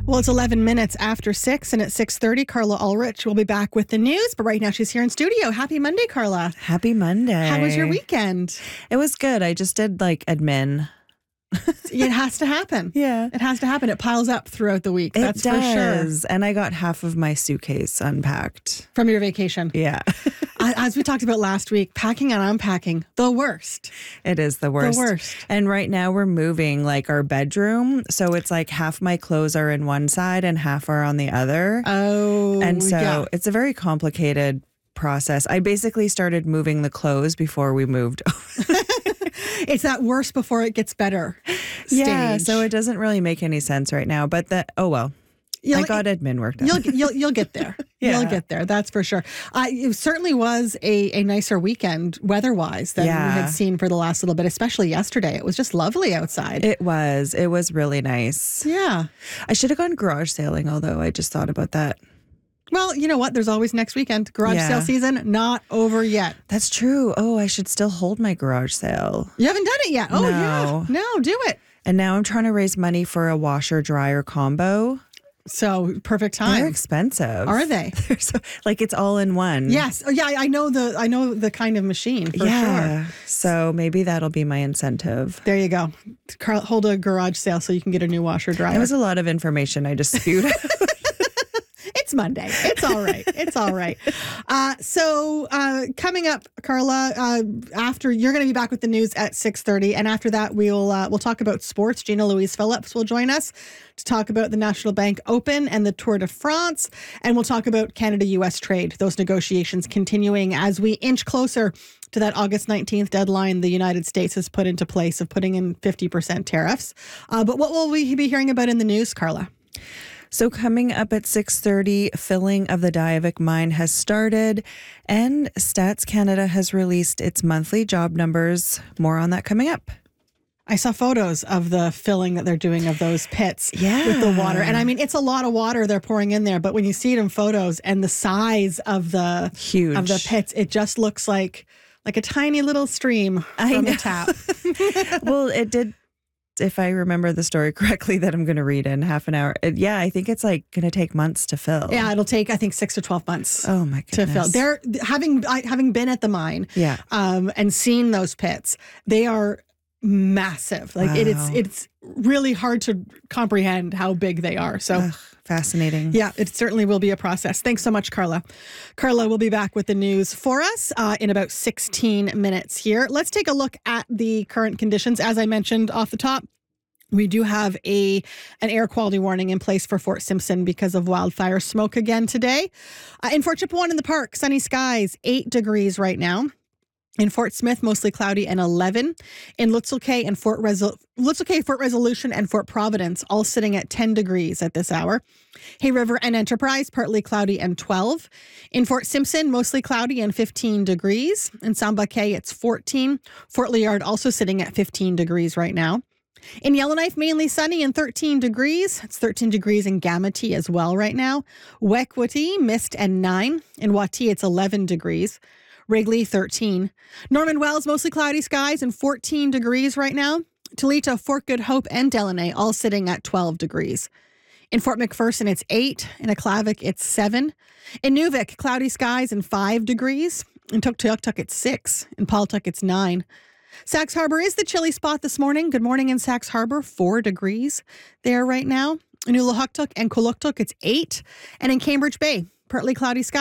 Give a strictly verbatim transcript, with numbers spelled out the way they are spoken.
Well, it's eleven minutes after six, and at six thirty, Carla Ulrich will be back with the news. But right now, she's here in studio. Happy Monday, Carla. Happy Monday. How was your weekend? It was good. I just did like admin. It has to happen. Yeah. It has to happen. It piles up throughout the week. That's it for sure. does. And I got half of my suitcase unpacked. From your vacation. Yeah. As we talked about last week, packing and unpacking, the worst. It is the worst. The worst. And right now we're moving like our bedroom. So it's like half my clothes are in one side and half are on the other. Oh, And so yeah. it's a very complicated process. I basically started moving the clothes before we moved. It's that worse before it gets better stage. Yeah, so it doesn't really make any sense right now. But that, oh well. You'll, I got admin work done. You'll you'll you'll get there. Yeah. You'll get there. That's for sure. Uh, it certainly was a, a nicer weekend weather-wise than Yeah. we had seen for the last little bit, especially yesterday. It was just lovely outside. It was. It was really nice. yeah. I should have gone garage sailing, although I just thought about that. Well, you know what? There's always next weekend. Garage Yeah. sale season, not over yet. That's true. Oh, I should still hold my garage sale. You haven't done it yet. Oh, No. yeah. No, do it. And now I'm trying to raise money for a washer dryer combo. So perfect They're time. expensive. Are they? They're so, like it's all in one. Yes. Oh, yeah. I know the I know the kind of machine for yeah. sure. So maybe that'll be my incentive. There you go. Carl, hold a garage sale so you can get a new washer dryer. That was a lot of information I just spewed out. It's Monday. It's all right. It's all right. Uh, so uh, coming up, Carla, uh, after you're going to be back with the news at six thirty, and after that we'll uh, we'll talk about sports. Gina Louise Phillips will join us to talk about the National Bank Open and the Tour de France, and we'll talk about Canada U S trade. Those negotiations continuing as we inch closer to that August nineteenth deadline the United States has put into place of putting in fifty percent tariffs. Uh, but what will we be hearing about in the news, Carla? So coming up at six thirty, filling of the Diavik mine has started, and Stats Canada has released its monthly job numbers. More on that coming up. I saw photos of the filling that they're doing of those pits Yeah. with the water. And I mean, it's a lot of water they're pouring in there, but when you see it in photos and the size of the Huge. of the pits, it just looks like like a tiny little stream I from know. a tap. Well, it did, if I remember the story correctly that I'm going to read in half an hour. It, yeah, I think it's like going to take months to fill. Yeah, it'll take I think six to twelve months Oh my to goodness. fill. They're having I, having been at the mine, Yeah. um, and seen those pits. They are massive. Like it, it's Wow. it's really hard to comprehend how big they are. So. Ugh, fascinating. Yeah, it certainly will be a process. Thanks so much, Carla. Carla will be back with the news for us uh, in about sixteen minutes here. Let's take a look at the current conditions. As I mentioned off the top, we do have a an air quality warning in place for Fort Simpson because of wildfire smoke again today. Uh, in Fort Chipewyan in the park, sunny skies, eight degrees right now. In Fort Smith, mostly cloudy and eleven. In Lutzel Cay and Fort Resol- Lutzel Cay, Fort Resolution, and Fort Providence, all sitting at ten degrees at this hour. Hay River and Enterprise, partly cloudy and twelve. In Fort Simpson, mostly cloudy and fifteen degrees. In Samba Cay, it's fourteen. Fort Liard also sitting at fifteen degrees right now. In Yellowknife, mainly sunny and thirteen degrees. It's thirteen degrees in Gamity as well right now. Wekwati, mist and nine. In Wati, it's eleven degrees. Wrigley, thirteen. Norman Wells, mostly cloudy skies and fourteen degrees right now. Toledo, Fort Good Hope, and Delaney all sitting at twelve degrees. In Fort McPherson, it's eight. In Aklavik, it's seven. In Nuvik, cloudy skies and five degrees. In Tuktoyaktuk, it's six. In Paltuk, it's nine. Sax Harbor is the chilly spot this morning. Good morning in Sax Harbor, four degrees there right now. In Ulahuktuk and Kuluktuk, it's eight. And in Cambridge Bay, partly cloudy skies.